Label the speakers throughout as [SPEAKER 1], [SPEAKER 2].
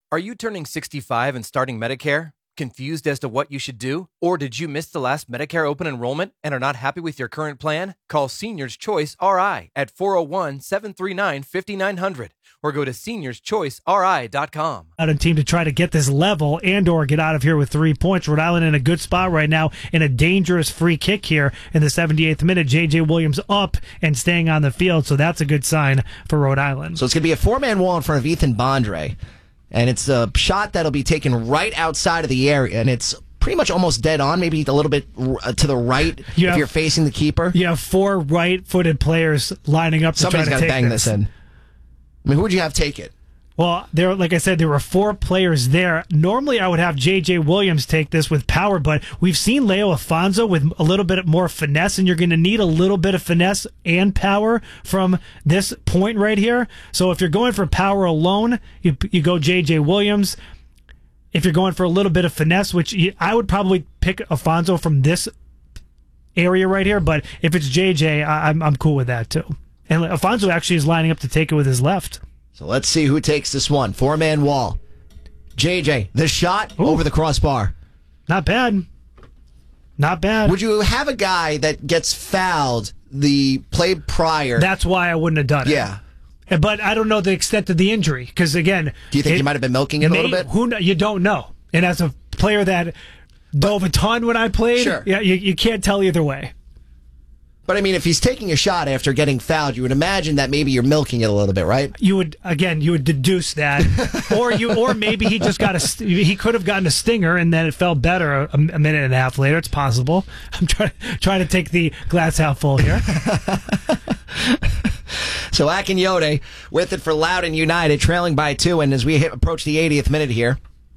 [SPEAKER 1] Are you turning 65 and starting Medicare? Confused as to what you should do? Or did you miss the last Medicare open enrollment and are not happy with your current plan? Call Seniors Choice RI at 401-739-5900 or go to seniorschoiceri.com.
[SPEAKER 2] Out of team to try to get this level and or get out of here with 3 points. Rhode Island in a good spot right now in a dangerous free kick here in the 78th minute. J.J. Williams up and staying on the field, so that's a good sign for Rhode Island.
[SPEAKER 3] So it's going to be a four-man wall in front of Ethan Bondre. And it's a shot that'll be taken right outside of the area, and it's pretty much almost dead on, maybe a little bit to the right if you're facing the keeper.
[SPEAKER 2] You have four right-footed players lining up to try to take this.
[SPEAKER 3] Somebody's got to bang this in. I mean, who would you have take it?
[SPEAKER 2] Well, like I said, there were four players there. Normally, I would have J.J. Williams take this with power, but we've seen Leo Afonso with a little bit more finesse, and you're going to need a little bit of finesse and power from this point right here. So if you're going for power alone, you go J.J. Williams. If you're going for a little bit of finesse, which I would probably pick Afonso from this area right here, but if it's J.J., I'm cool with that too. And Afonso actually is lining up to take it with his left.
[SPEAKER 3] So let's see who takes this one. Four-man wall. JJ, the shot over the crossbar.
[SPEAKER 2] Not bad. Not bad.
[SPEAKER 3] Would you have a guy that gets fouled the play prior?
[SPEAKER 2] That's why I wouldn't have done it.
[SPEAKER 3] Yeah.
[SPEAKER 2] But I don't know the extent of the injury. Because, again...
[SPEAKER 3] Do you think he might have been milking it a little bit?
[SPEAKER 2] You don't know. And as a player that dove a ton when I played,
[SPEAKER 3] sure.
[SPEAKER 2] Yeah, you can't tell either way.
[SPEAKER 3] But, I mean, if he's taking a shot after getting fouled, you would imagine that maybe you're milking it a little bit, right?
[SPEAKER 2] You would deduce that. or maybe he just he could have gotten a stinger and then it felt better a minute and a half later. It's possible. I'm trying to take the glass half full here.
[SPEAKER 3] So Akinyode with it for Loudoun United, trailing by 2, and as we approach the 80th minute here,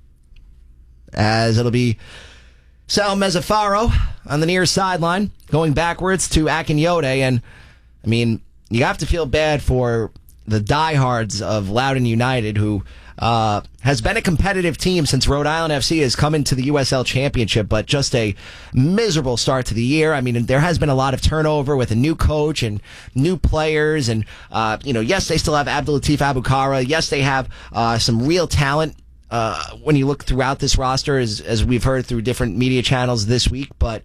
[SPEAKER 3] as it'll be Sal Mezzafaro on the near sideline, going backwards to Akinyode. And, I mean, you have to feel bad for the diehards of Loudoun United, who has been a competitive team since Rhode Island FC has come into the USL Championship, but just a miserable start to the year. I mean, there has been a lot of turnover with a new coach and new players. And, yes, they still have Abdulatif Abukara. Yes, they have some real talent. When you look throughout this roster, as we've heard through different media channels this week, but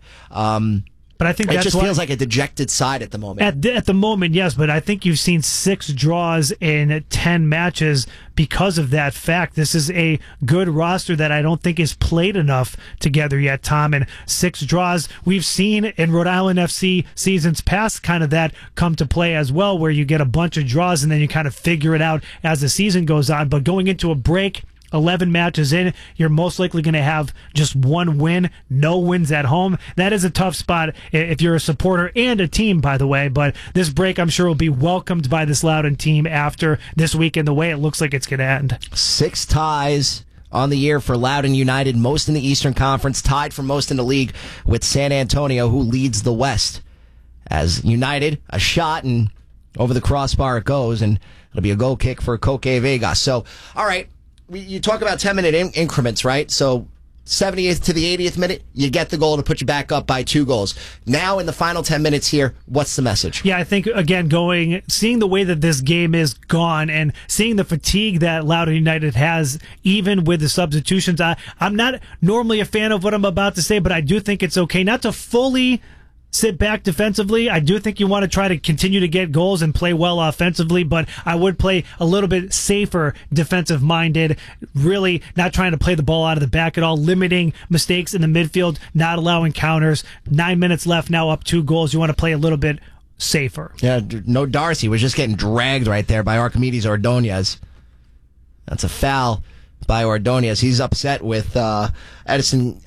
[SPEAKER 2] I think
[SPEAKER 3] it just feels like a dejected side at the moment.
[SPEAKER 2] At the moment, yes, but I think you've seen 6 draws in 10 matches because of that fact. This is a good roster that I don't think is played enough together yet, Tom. And 6 draws, we've seen in Rhode Island FC seasons past kind of that come to play as well, where you get a bunch of draws and then you kind of figure it out as the season goes on. But going into a break, 11 matches in, you're most likely going to have just one win, no wins at home. That is a tough spot if you're a supporter and a team, by the way. But this break, I'm sure, will be welcomed by this Loudoun team after this weekend, the way it looks like it's going to end.
[SPEAKER 3] 6 ties on the year for Loudoun United, most in the Eastern Conference, tied for most in the league with San Antonio, who leads the West. As United, a shot, and over the crossbar it goes, and it'll be a goal kick for Koke Vegas. So, all right. You talk about 10-minute increments, right? So 70th to the 80th minute, you get the goal to put you back up by 2 goals. Now in the final 10 minutes here, what's the message?
[SPEAKER 2] Yeah, I think, again, seeing the way that this game is gone and seeing the fatigue that Loudoun United has, even with the substitutions, I'm not normally a fan of what I'm about to say, but I do think it's okay not to fully sit back defensively. I do think you want to try to continue to get goals and play well offensively, but I would play a little bit safer defensive-minded, really not trying to play the ball out of the back at all, limiting mistakes in the midfield, not allowing counters. 9 minutes left, now up 2 goals. You want to play a little bit safer.
[SPEAKER 3] Yeah, no Darcy was just getting dragged right there by Archimedes Ordonez. That's a foul by Ordonez. He's upset with Edison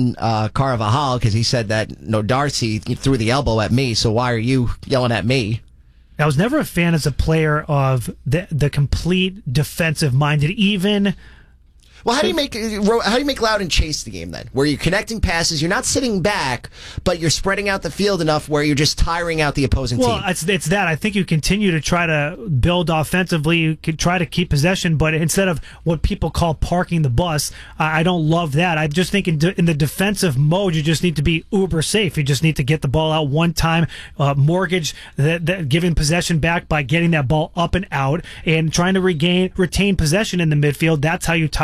[SPEAKER 3] Carvajal because he said that no Darcy threw the elbow at me, so why are you yelling at me?
[SPEAKER 2] I was never a fan as a player of the complete defensive-minded, even...
[SPEAKER 3] Well, how do you make Loudoun chase the game then? Where you're connecting passes, you're not sitting back, but you're spreading out the field enough where you're just tiring out the opposing team.
[SPEAKER 2] Well, it's that. I think you continue to try to build offensively. You could try to keep possession, but instead of what people call parking the bus, I don't love that. I just think in the defensive mode, you just need to be uber safe. You just need to get the ball out one time, mortgage giving possession back by getting that ball up and out and trying to retain possession in the midfield. That's how you